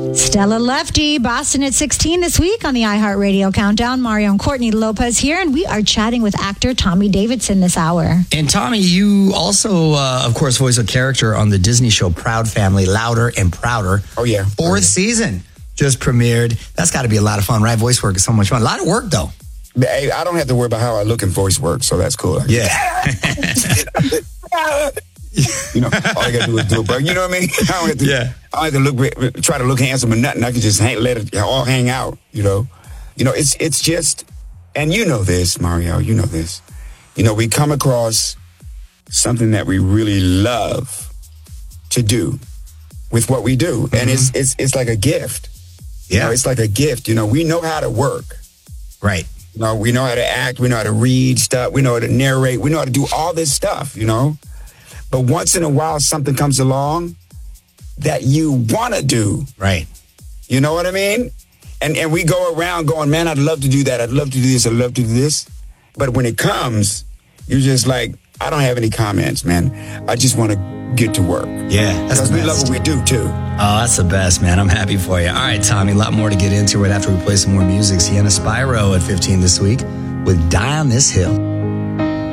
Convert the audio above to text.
Stella Lefty, Boston at 16 this week on the iHeartRadio Countdown. Mario and Courtney Lopez here, and we are chatting with actor Tommy Davidson this hour. And Tommy, you also, of course, voice a character on the Disney show Proud Family, Louder and Prouder. Oh, yeah. Fourth season just premiered. That's got to be a lot of fun, right? Voice work is so much fun. A lot of work, though. Hey, I don't have to worry about how I look in voice work, so that's cool. Yeah. You know, all I got to do is do it. But you know what I mean? I don't have to try to look handsome or nothing. I can just let it all hang out, you know. You know, it's just, and you know this, Mario, you know this. You know, we come across something that we really love to do with what we do. Mm-hmm. And it's like a gift. Yeah. You know, it's like a gift. You know, we know how to work. Right. You know, we know how to act. We know how to read stuff. We know how to narrate. We know how to do all this stuff, you know. But once in a while, something comes along that you want to do. Right. You know what I mean? And we go around going, man, I'd love to do that. I'd love to do this. I'd love to do this. But when it comes, you're just like, I don't have any comments, man. I just want to get to work. Yeah. Because we love what we do, too. Oh, that's the best, man. I'm happy for you. All right, Tommy, a lot more to get into right after we play some more music. Sienna Spyro at 15 this week with Die on This Hill.